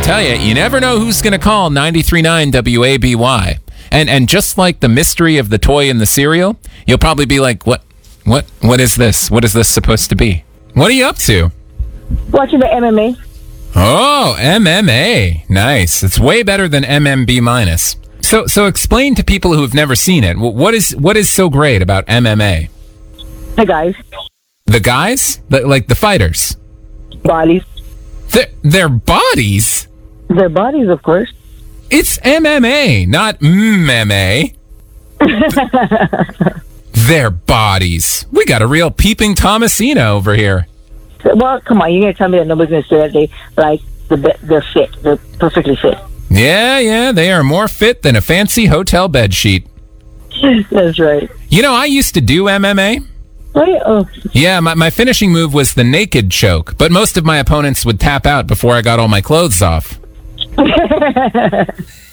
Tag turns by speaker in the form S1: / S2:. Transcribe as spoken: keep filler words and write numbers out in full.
S1: tell you, you never know who's going to call ninety-three point nine W A B Y. And and just like the mystery of the toy in the cereal, you'll probably be like, what, what, what is this? What is this supposed to be? What are you up to?
S2: Watching the M M A.
S1: Oh, M M A. Nice. It's way better than M M B minus. So so explain to people who have never seen it, what is what is so great about M M A?
S2: The guys.
S1: The guys? The, like the fighters?
S2: Bodies.
S1: Their, their bodies?
S2: Their bodies, of course.
S1: It's M M A, not M M A. Their bodies. We got a real peeping Thomasina over here.
S2: Well, come on, you're going to tell me that nobody's going to say that they, like, they're fit. They're perfectly fit.
S1: Yeah, yeah, they are more fit than a fancy hotel bed sheet.
S2: That's right.
S1: You know, I used to do M M A.
S2: Right? Oh.
S1: Yeah, my, my finishing move was the naked choke, but most of my opponents would tap out before I got all my clothes off.